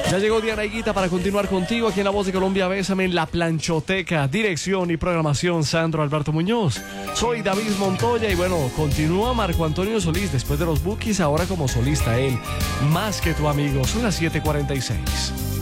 Ya llegó Diana Higuita para continuar contigo aquí en La Voz de Colombia. Bésame en La Planchoteca. Dirección y programación Sandro Alberto Muñoz. Soy David Montoya y bueno, continúa Marco Antonio Solís después de los Bukis, ahora como solista él. Más que tu amigo. Son las 7:46.